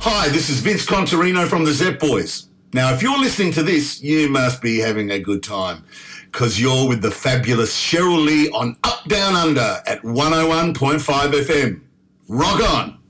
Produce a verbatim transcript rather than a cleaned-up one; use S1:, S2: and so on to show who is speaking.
S1: Hi, this is Vince Contarino from the Zep Boys. Now, if you're listening to this, you must be having a good time because you're with the fabulous Cheryl Lee on Up Down Under at one oh one point five F M. Rock on!